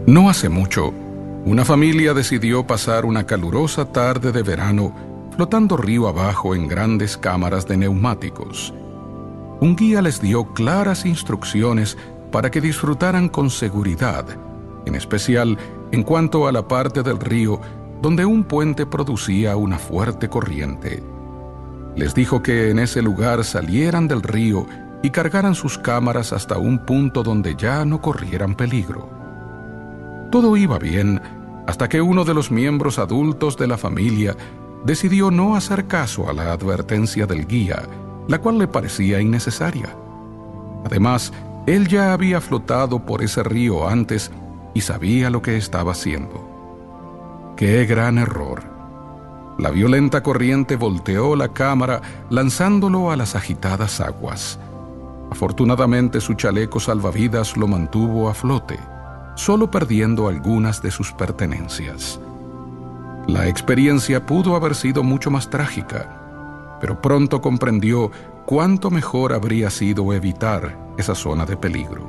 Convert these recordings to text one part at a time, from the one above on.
No hace mucho, una familia decidió pasar una calurosa tarde de verano flotando río abajo en grandes cámaras de neumáticos. Un guía les dio claras instrucciones para que disfrutaran con seguridad, en especial en cuanto a la parte del río donde un puente producía una fuerte corriente. Les dijo que en ese lugar salieran del río y cargaran sus cámaras hasta un punto donde ya no corrieran peligro. Todo iba bien hasta que uno de los miembros adultos de la familia decidió no hacer caso a la advertencia del guía, la cual le parecía innecesaria. Además, él ya había flotado por ese río antes y sabía lo que estaba haciendo. ¡Qué gran error! La violenta corriente volteó la cámara lanzándolo a las agitadas aguas. Afortunadamente su chaleco salvavidas lo mantuvo a flote, solo perdiendo algunas de sus pertenencias. La experiencia pudo haber sido mucho más trágica, pero pronto comprendió cuánto mejor habría sido evitar esa zona de peligro.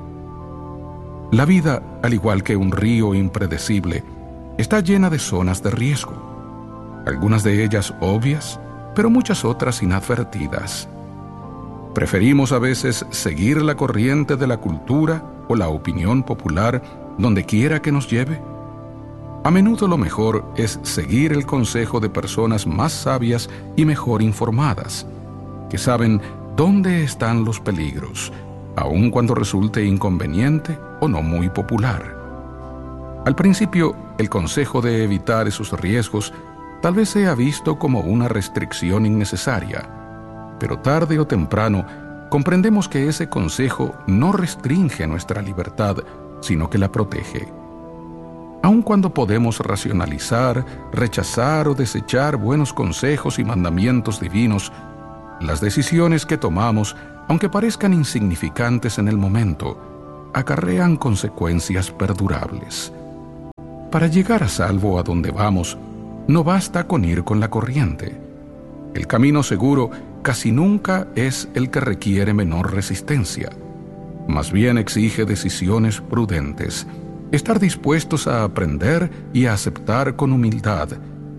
La vida, al igual que un río impredecible, está llena de zonas de riesgo, algunas de ellas obvias, pero muchas otras inadvertidas. Preferimos a veces seguir la corriente de la cultura o la opinión popular donde quiera que nos lleve. A menudo lo mejor es seguir el consejo de personas más sabias y mejor informadas, que saben dónde están los peligros, aun cuando resulte inconveniente o no muy popular. Al principio, el consejo de evitar esos riesgos tal vez sea visto como una restricción innecesaria, pero tarde o temprano comprendemos que ese consejo no restringe nuestra libertad, sino que la protege. Aun cuando podemos racionalizar, rechazar o desechar buenos consejos y mandamientos divinos, las decisiones que tomamos, aunque parezcan insignificantes en el momento, acarrean consecuencias perdurables. Para llegar a salvo a donde vamos, no basta con ir con la corriente. El camino seguro casi nunca es el que requiere menor resistencia. Más bien exige decisiones prudentes, estar dispuestos a aprender y a aceptar con humildad,